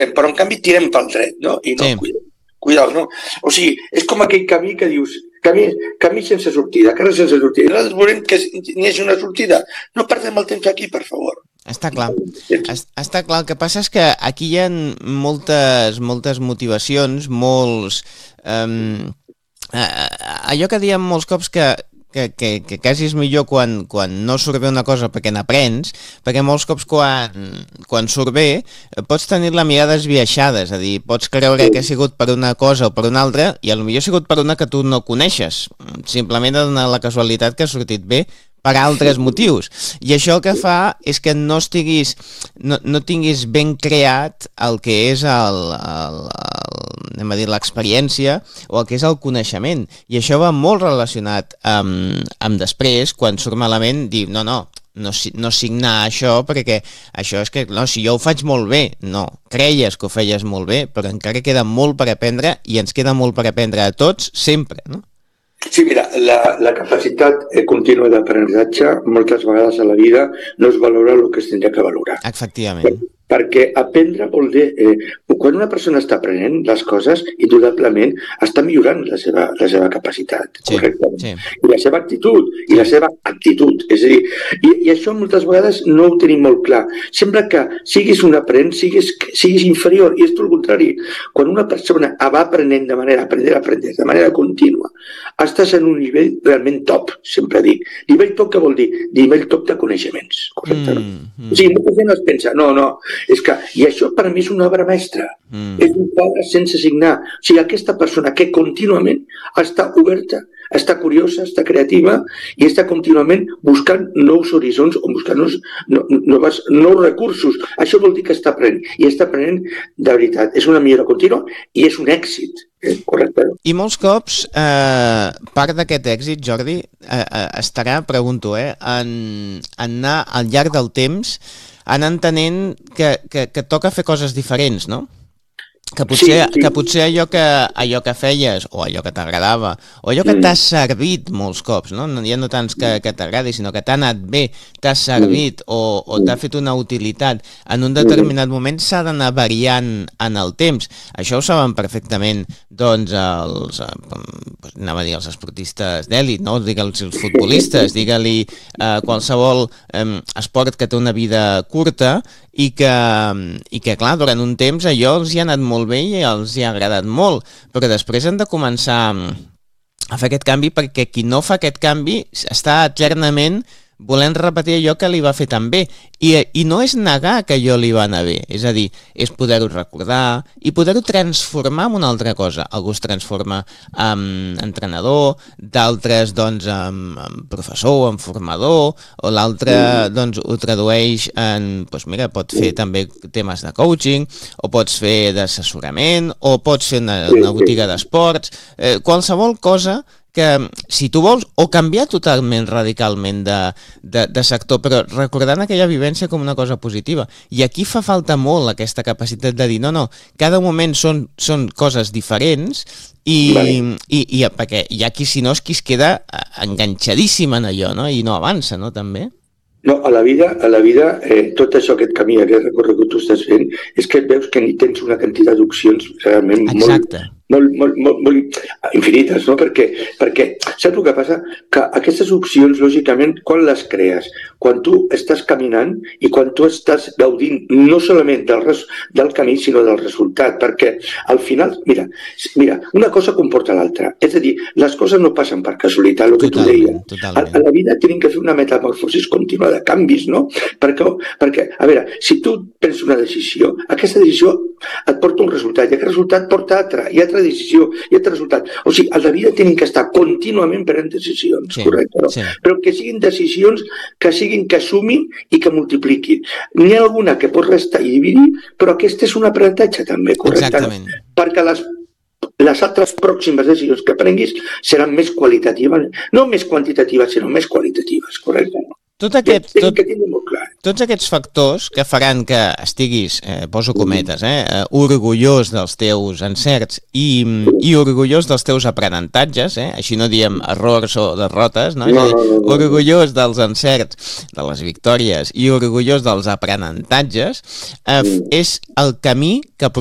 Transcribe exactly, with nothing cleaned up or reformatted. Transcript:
però en canvi tirem pel dret, no? I no, Sí. cuidao, cuidao, no? O sigui, és com aquell camí que dius, camí, camí sense sortida, carrer sense sortida, i nosaltres volem que n'hi hagi una sortida. No perdem el temps aquí, per favor. Està clar. Es- Està clar. El que passa és que aquí hi ha moltes, moltes motivacions, molts... Um, allò que diem molts cops que que, que, que quasi és millor quan, quan no surt bé una cosa perquè n'aprens, perquè molts cops quan, quan surt bé pots tenir la mirada esbiaixada, és a dir, pots creure que ha sigut per una cosa o per una altra i potser ha sigut per una que tu no coneixes, simplement ha donat la casualitat que ha sortit bé per altres motius, i això el que fa és que no estiguis no, no tinguis ben creat el que és el, el, el, anem a dir, l'experiència o el que és el coneixement, i això va molt relacionat amb, amb després, quan surt malament, dir, no, no, no, no signar això perquè això és que, no, si jo ho faig molt bé, no, creies que ho feies molt bé, però encara queda molt per aprendre i ens queda molt per aprendre a tots sempre, no? Sí, mira, la, la capacitat contínua d'aprenentatge moltes vegades a la vida no es valora el que es tindria que valorar. Efectivament. Perquè aprendre vol dir... Eh, quan una persona està aprenent les coses, indudablement està millorant la seva, la seva capacitat, sí, correctament. Sí. I la seva actitud, i la seva actitud. És a dir, i, i això moltes vegades no ho tenim molt clar. Sembla que siguis un aprenent, siguis, siguis inferior, i és tot el contrari. Quan una persona va aprenent de manera, aprender, aprender, de manera contínua, estàs en un nivell realment top, sempre dic. Nivell top què vol dir? Nivell top de coneixements, correctament. Mm, mm. O sigui, molta gent es pensa, no, no, és que, i això per mi és una obra mestra, mm. és un quadre sense signar. O sigui, aquesta persona que contínuament està oberta, està curiosa, està creativa i està contínuament buscant nous horitzons o buscant nous, no, noves, nous recursos. Això vol dir que està aprenent, i està aprenent de veritat. És una millora contínua i és un èxit. Eh, correcte. I molts cops, eh, part d'aquest èxit, Jordi, eh, estarà, pregunto, eh, en, en anar al llarg del temps, anar entenent que, que, que toca fer coses diferents, no? Que potser, sí, sí. que potser allò, que, allò que feies, o allò que t'agradava, o allò que t'ha servit molts cops, no? Ja no tants que, que t'agradi, sinó que t'ha anat bé, t'ha servit o, o t'ha fet una utilitat en un determinat moment, s'ha d'anar variant en el temps. Això ho saben perfectament, doncs, els, anava a dir, els esportistes d'èlit, no? Digue-li els futbolistes, digue-li eh, qualsevol eh, esport que té una vida curta, i que, i que, clar, durant un temps allò els hi ha anat molt bé i els hi ha agradat molt, però després han de començar a fer aquest canvi, perquè qui no fa aquest canvi està eternament volent repetir allò que li va fer tan bé, i, i no és negar que allò li va anar bé, és a dir, és poder-ho recordar i poder-ho transformar en una altra cosa. Algú es transforma en entrenador, d'altres doncs en, en professor, en formador, o l'altre doncs ho tradueix en, doncs mira, pot fer també temes de coaching, o pots fer d'assessorament, o pots fer una, una botiga d'esports, eh, qualsevol cosa que si tu vols, o canviar totalment radicalment de, de, de sector, però recordant aquella vivència com una cosa positiva. I aquí fa falta molt aquesta capacitat de dir, no, no, cada moment són, són coses diferents i, vale. i, i perquè hi ha qui, si no, és qui es queda enganxadíssim en allò, no? I no avança, no, també? No, a la vida, a la vida eh, tot això, aquest camí, aquest recorregut que tu estàs fent, és que veus que ni tens una quantitat d'opcions realment Exacte. molt, molt, molt, molt, molt infinites, no? Perquè, perquè saps el que passa? Que aquestes opcions, lògicament, quan les crees? Quan tu estàs caminant i quan tu estàs gaudint no solament del, res, del camí, sinó del resultat, perquè al final, mira, mira una cosa comporta l'altra. És a dir, les coses no passen per casualitat, el que totalment, tu deies. A, a la vida tenim que fer una metamorfosi contínua de canvis, no? Perquè, perquè, a veure, si tu prens una decisió, aquesta decisió et porta un resultat, i aquest resultat porta altra, i altra decisió, i altre resultat. O sigui, a la vida tenim que estar contínuament prenent decisions, sí, correcte, no? Sí. Però que siguin decisions que siguin, que sumin i que multipliquin. N'hi ha alguna que pot restar i dividir, però aquesta és un aprenentatge també, correcte? Exactament. No? Perquè les les altres pròximes decisions que prenguis seran més qualitatives, no més quantitatives, sinó més qualitatives, correcte? tot aquest... Tot... Tot... que tindre molt clar. Tots aquests factors que faran que estiguis, eh, poso cometes, eh, eh, orgullós dels teus encerts i, i orgullós dels teus aprenentatges, eh, així no diem errors o derrotes, no? No, no, no, no. Orgullós dels encerts, de les victòries i orgullós dels aprenentatges, eh, és el camí que